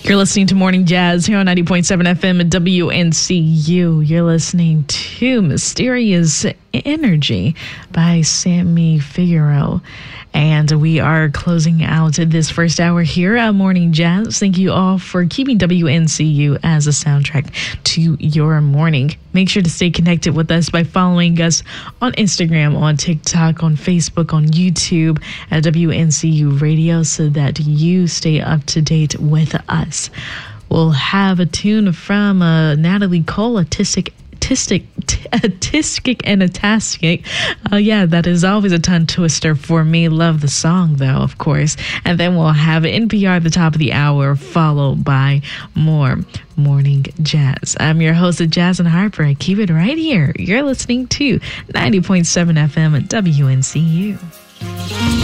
You're listening to Morning Jazz here on 90.7 FM at WNCU. You're listening to Mysterious Energy by Sammy Figueroa. And we are closing out this first hour here at Morning Jazz. Thank you all for keeping WNCU as a soundtrack to your morning. Make sure to stay connected with us by following us on Instagram, on TikTok, on Facebook, on YouTube at WNCU Radio so that you stay up to date with us. We'll have a tune from Natalie Cole, Tistic and a Tastic. Yeah, that is always a tongue twister for me. Love the song, though, of course. And then we'll have NPR at the top of the hour, followed by more Morning Jazz. I'm your host of Jazz and Harper. Keep it right here. You're listening to 90.7 FM at WNCU.